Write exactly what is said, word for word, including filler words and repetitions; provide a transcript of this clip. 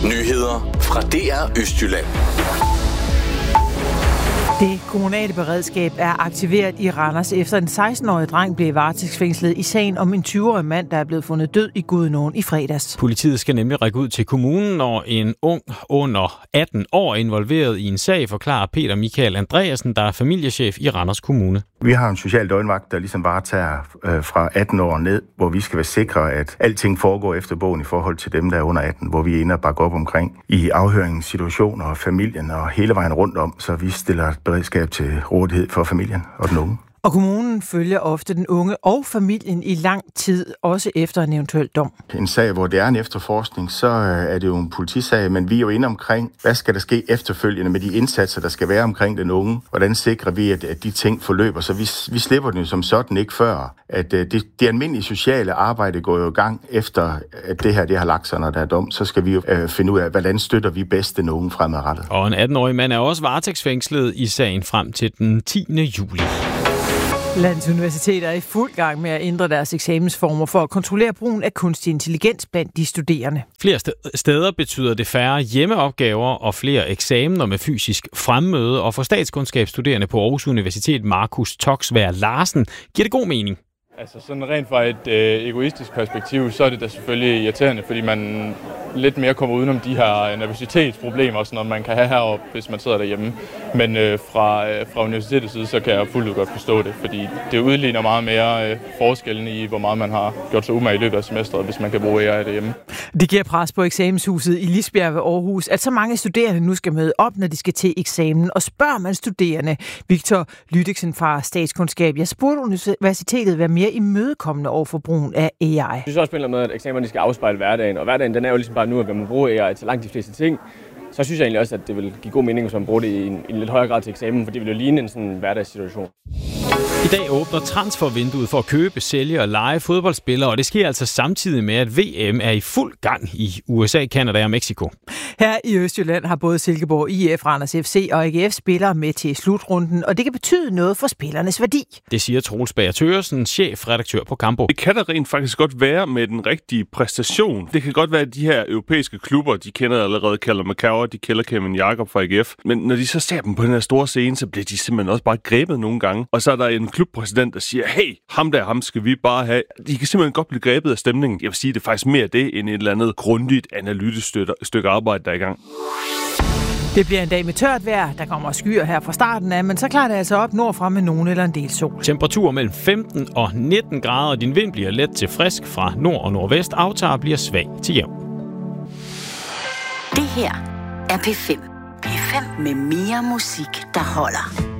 Nyheder fra D R Østjylland. Det kommunale beredskab er aktiveret i Randers efter en seksten-årig dreng blev varetægtsfængslet i sagen om en tyve-årig mand, der er blevet fundet død i Gudenåen i fredags. Politiet skal nemlig række ud til kommunen, når en ung under atten år er involveret i en sag, forklarer Peter Michael Andreasen, der er familiechef i Randers Kommune. Vi har en social døgnvagt, der ligesom bare tager øh, fra atten år ned, hvor vi skal være sikre, at alting foregår efter bogen i forhold til dem, der er under atten, hvor vi er inde og bakke op omkring i afhøringssituationer og familien og hele vejen rundt om, så vi stiller beredskab til rådighed for familien og den unge. Og kommunen følger ofte den unge og familien i lang tid, også efter en eventuel dom. En sag, hvor det er en efterforskning, så er det jo en politisag, men vi er jo inde omkring, hvad skal der ske efterfølgende med de indsatser, der skal være omkring den unge? Hvordan sikrer vi, at, at de ting forløber? Så vi, vi slipper den jo som sådan ikke før. At det, det almindelige sociale arbejde går jo i gang efter, at det her det har lagt sig, når der er dom. Så skal vi jo øh, finde ud af, hvordan støtter vi bedst den unge fremadrettet. Og en atten-årig mand er også varetægtsfængslet i sagen frem til den tiende juli. Landets universiteter er i fuld gang med at ændre deres eksamensformer for at kontrollere brugen af kunstig intelligens blandt de studerende. Flere steder betyder det færre hjemmeopgaver og flere eksamener med fysisk fremmøde, og for statskundskabsstuderende på Aarhus Universitet, Markus Toksvær Larsen, giver det god mening. Altså sådan rent fra et øh, egoistisk perspektiv, så er det da selvfølgelig irriterende, fordi man lidt mere kommer udenom de her nervøsitetsproblemer, som man kan have heroppe, hvis man sidder derhjemme. Men øh, fra, øh, fra universitetets side, så kan jeg fuldt ud godt forstå det, fordi det udligner meget mere øh, forskellen i, hvor meget man har gjort sig umage i løbet af semesteret, hvis man kan bruge A I derhjemme. Det giver pres på eksamenshuset i Lisbjerg ved Aarhus, at så mange studerende nu skal møde op, når de skal til eksamen. Og spørger man studerende, Victor Lydiksen fra Statskundskab, jeg spurgte universitetet være mere imødekommende over for brugen af A I. Jeg synes også på en eller anden måde, at eksamenerne skal afspejle hverdagen, og hverdagen den er jo ligesom bare nu, at man må bruge A I til langt de fleste ting. Så synes jeg egentlig også, at det vil give god mening, hvis man bruger det i en, i en lidt højere grad til eksamen, for det vil jo ligne en sådan hverdagssituation. I dag åbner transfervinduet for at købe, sælge og leje fodboldspillere, og det sker altså samtidig med, at V M er i fuld gang i U S A, Canada og Mexico. Her i Østjylland har både Silkeborg I F, Randers F C og A G F spillere med til slutrunden, og det kan betyde noget for spillernes værdi. Det siger Troels Bager Thøgersen, chefredaktør på Kampo. Det kan der rent faktisk godt være med den rigtige præstation. Det kan godt være, at de her europæiske klubber, de kender allerede Callum McCarver, de kender Kevin Jakob fra A G F, men når de så ser dem på den her store scene, så bliver de simpelthen også bare grebet nogle gange. Og så er der en klubpræsident, der siger, hey, ham der, ham skal vi bare have. De kan simpelthen godt blive grebet af stemningen. Jeg vil sige, det er faktisk mere det, end et eller andet grundigt analytisk stykke arbejde, der er i gang. Det bliver en dag med tørt vejr. Der kommer skyer her fra starten af, men så klarer det altså op nordfra med nogen eller en del sol. Temperatur mellem femten og nitten grader. Din vind bliver let til frisk fra nord og nordvest. Aftager bliver svag til jævn. Det her er P fem. P fem med mere musik, der holder.